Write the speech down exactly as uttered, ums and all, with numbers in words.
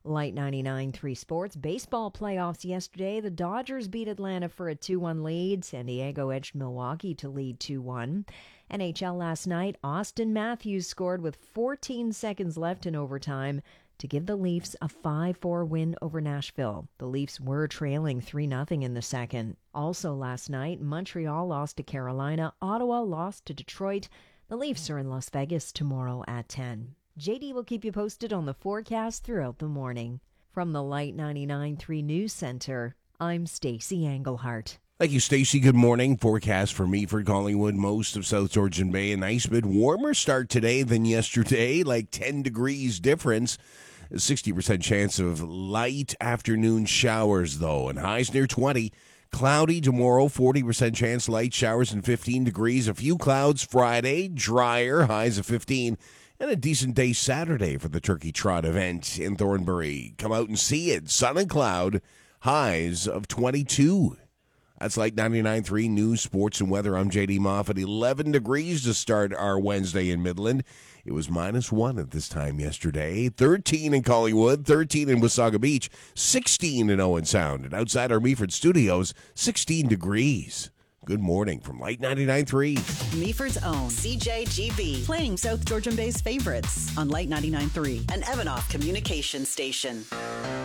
Light ninety-nine point three Sports. Baseball playoffs yesterday. The Dodgers beat Atlanta for a two one lead. San Diego edged Milwaukee to lead two one. N H L last night, Austin Matthews scored with fourteen seconds left in overtime to give the Leafs a five four win over Nashville. The Leafs were trailing three nothing in the second. Also last night, Montreal lost to Carolina. Ottawa lost to Detroit. The Leafs are in Las Vegas tomorrow at ten. J D will keep you posted on the forecast throughout the morning. From the Light ninety-nine point three News Center, I'm Stacey Englehart. Thank you, Stacey. Good morning. Forecast for Meaford, Collingwood, most of South Georgian Bay. A nice bit warmer start today than yesterday, like ten degrees difference. A sixty percent chance of light afternoon showers, though, and highs near twenty. Cloudy tomorrow, forty percent chance light showers and fifteen degrees. A few clouds Friday, drier, highs of fifteen. And a decent day Saturday for the Turkey Trot event in Thornbury. Come out and see it. Sun and cloud, highs of twenty-two. That's like ninety-nine point three News, Sports, and Weather. I'm J D Moffat. eleven degrees to start our Wednesday in Midland. It was minus one at this time yesterday. thirteen in Collingwood, thirteen in Wasaga Beach, sixteen in Owen Sound. And outside our Meaford studios, sixteen degrees. Good morning from Light ninety-nine point three. Meaford's own C J G B, playing South Georgian Bay's favorites on Light ninety-nine point three, an Evanoff communication station.